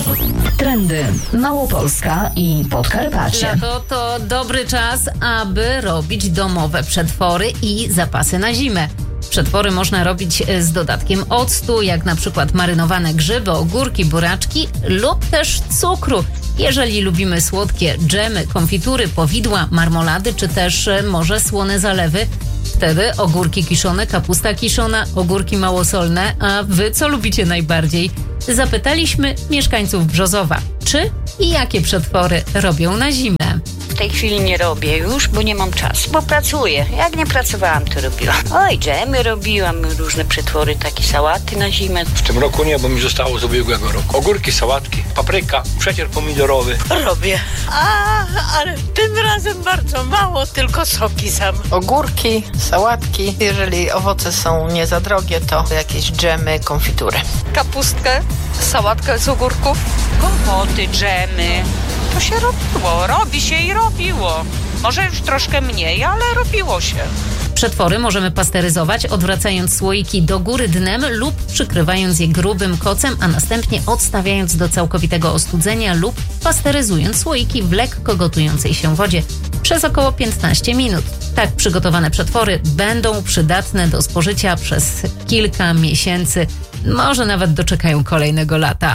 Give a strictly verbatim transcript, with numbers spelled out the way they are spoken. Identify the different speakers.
Speaker 1: Trendy Małopolska i Podkarpacie.
Speaker 2: Lato to dobry czas, aby robić domowe przetwory i zapasy na zimę. Przetwory można robić z dodatkiem octu, jak na przykład marynowane grzyby, ogórki, buraczki lub też cukru. Jeżeli lubimy słodkie dżemy, konfitury, powidła, marmolady czy też może słone zalewy, wtedy ogórki kiszone, kapusta kiszona, ogórki małosolne. A wy co lubicie najbardziej? Zapytaliśmy mieszkańców Brzozowa, czy i jakie przetwory robią na zimę.
Speaker 3: W tej chwili nie robię już, bo nie mam czasu, bo pracuję. Jak nie pracowałam, to robiłam. Oj, dżemy robiłam, różne przetwory, takie sałaty na zimę.
Speaker 4: W tym roku nie, bo mi zostało z ubiegłego roku. Ogórki, sałatki, papryka, przecier pomidorowy.
Speaker 5: Robię. A, ale tym razem bardzo mało, tylko soki sam.
Speaker 6: Ogórki, sałatki. Jeżeli owoce są nie za drogie, to jakieś dżemy, konfitury.
Speaker 7: Kapustkę, sałatkę z ogórków.
Speaker 8: Kompoty, dżemy. To się robiło, robi się i robiło. Może już troszkę mniej, ale robiło się.
Speaker 2: Przetwory możemy pasteryzować, odwracając słoiki do góry dnem lub przykrywając je grubym kocem, a następnie odstawiając do całkowitego ostudzenia lub pasteryzując słoiki w lekko gotującej się wodzie przez około piętnaście minut. Tak przygotowane przetwory będą przydatne do spożycia przez kilka miesięcy, może nawet doczekają kolejnego lata.